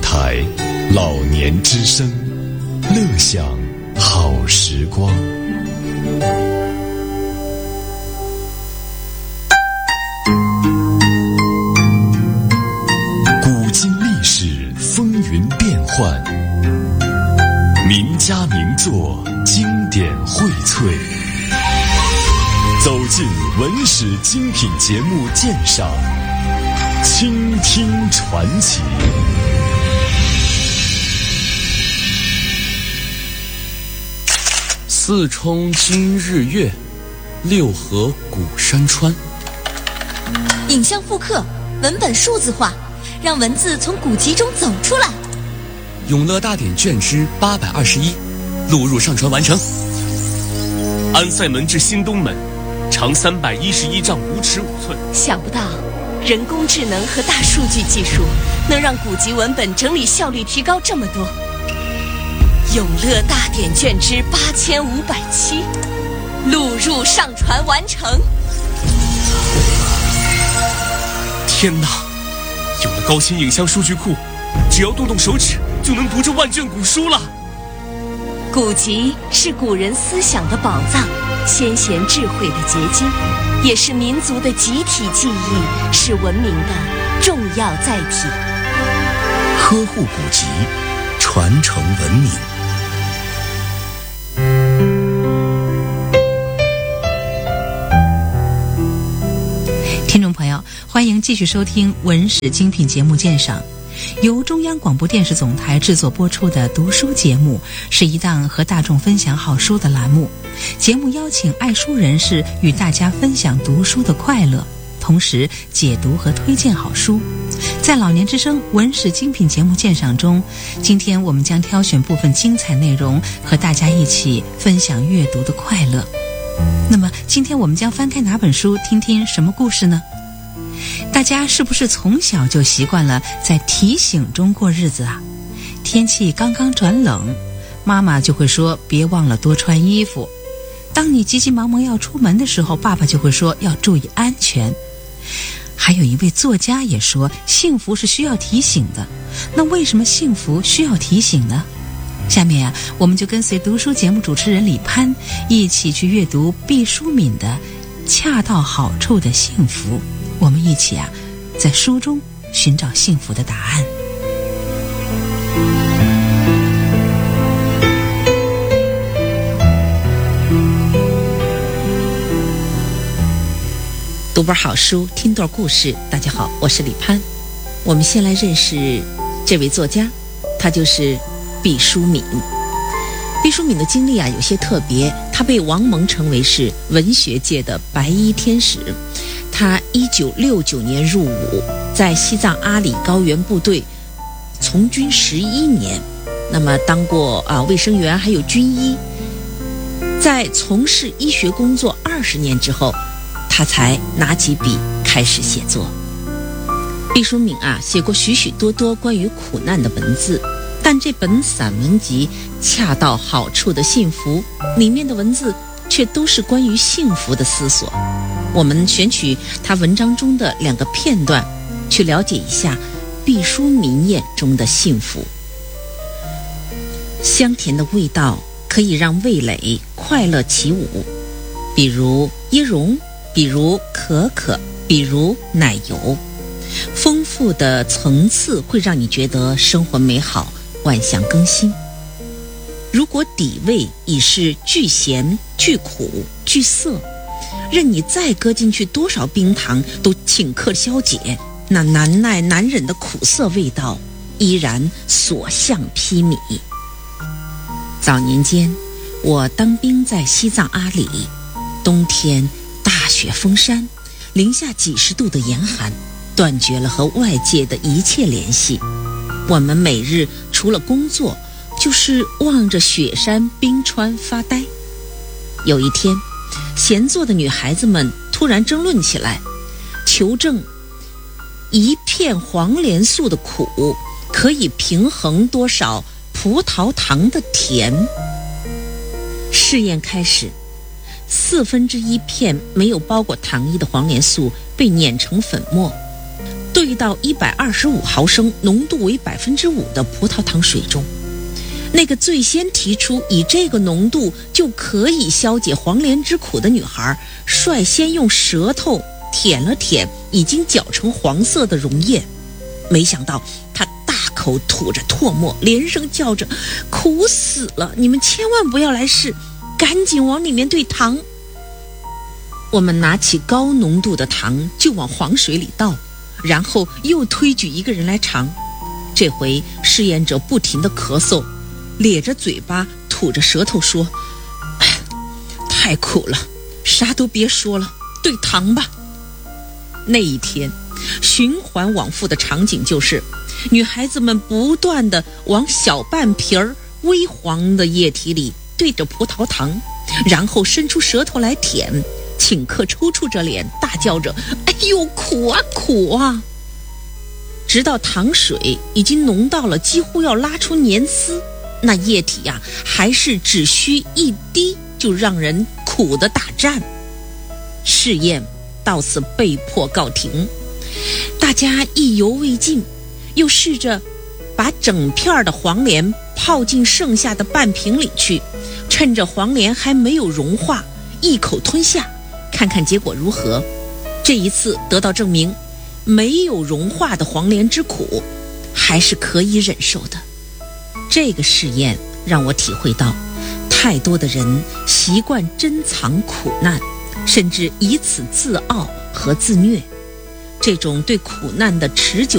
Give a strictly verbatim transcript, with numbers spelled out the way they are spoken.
台老年之声，乐享好时光。古今历史风云变幻，名家名作经典荟萃，走进文史精品节目鉴赏，倾听传奇。 四冲今日月，六合古山川。 影像复刻，文本数字化，让文字从古籍中走出来。 永乐大典卷之八百二十一，录入上传完成。安塞门至新东门，长三百一十一丈五尺五寸。 想不到，人工智能和大数据技术能让古籍文本整理效率提高这么多。永乐大典卷之八千五百七，录入上传完成。 天哪！有了高清影像数据库，只要动动手指就能读这万卷古书了。 古籍是古人思想的宝藏，先贤智慧的结晶，也是民族的集体记忆，是文明的重要载体。 呵护古籍，传承文明。 听众朋友，欢迎继续收听文史精品节目鉴赏。由中央广播电视总台制作播出的读书节目，是一档和大众分享好书的栏目。节目邀请爱书人士与大家分享读书的快乐，同时解读和推荐好书。在老年之声文史精品节目鉴赏中，今天我们将挑选部分精彩内容，和大家一起分享阅读的快乐。那么今天我们将翻开哪本书，听听什么故事呢？大家是不是从小就习惯了在提醒中过日子啊？天气刚刚转冷，妈妈就会说别忘了多穿衣服。当你急急忙忙要出门的时候，爸爸就会说要注意安全。还有一位作家也说，幸福是需要提醒的。那为什么幸福需要提醒呢？下面啊，我们就跟随读书节目主持人李潘一起去阅读毕淑敏的《恰到好处的幸福》。我们一起啊，在书中寻找幸福的答案。读本好书，听段故事。大家好，我是李潘。我们先来认识这位作家，他就是毕淑敏。毕淑敏的经历啊有些特别，他被王蒙称为是文学界的白衣天使。他一九六九年入伍，在西藏阿里高原部队从军十一年，那么当过啊卫生员，还有军医。在从事医学工作二十年之后，他才拿起笔开始写作。毕淑敏啊写过许许多多关于苦难的文字，但这本散文集《恰到好处的幸福》里面的文字却都是关于幸福的思索。我们选取他文章中的两个片段，去了解一下毕淑敏眼中的幸福。香甜的味道可以让味蕾快乐起舞，比如椰蓉，比如可可，比如奶油。丰富的层次会让你觉得生活美好，万象更新。如果底味已是巨咸、巨苦、巨涩，任你再搁进去多少冰糖都顷刻消解，那难耐难忍的苦涩味道依然所向披靡。早年间我当兵在西藏阿里，冬天大雪封山，零下几十度的严寒，断绝了和外界的一切联系。我们每日除了工作，就是望着雪山冰川发呆。有一天，闲坐的女孩子们突然争论起来，求证一片黄连素的苦可以平衡多少葡萄糖的甜。试验开始，四分之一片没有包裹糖衣的黄连素被碾成粉末， 兑到一百二十五毫升，浓度为百分之五的葡萄糖水中。那个最先提出以这个浓度就可以消解黄连之苦的女孩，率先用舌头舔了舔已经搅成黄色的溶液，没想到她大口吐着唾沫，连声叫着：“苦死了！你们千万不要来试，赶紧往里面兑糖。”我们拿起高浓度的糖就往黄水里倒，然后又推举一个人来尝。这回试验者不停地咳嗽，咧着嘴巴吐着舌头说：“太苦了，啥都别说了，兑糖吧。”那一天循环往复的场景就是女孩子们不断地往小半瓶儿微黄的液体里兑着葡萄糖，然后伸出舌头来舔，顷刻抽搐着脸大叫着：“哎呦，苦啊苦啊！”直到糖水已经浓到了几乎要拉出粘丝，那液体呀、啊，还是只需一滴就让人苦的打颤。试验到此被迫告停，大家意犹未尽，又试着把整片的黄连泡进剩下的半瓶里去，趁着黄连还没有融化，一口吞下，看看结果如何。这一次得到证明，没有融化的黄连之苦还是可以忍受的。这个试验让我体会到，太多的人习惯珍藏苦难，甚至以此自傲和自虐。这种对苦难的持久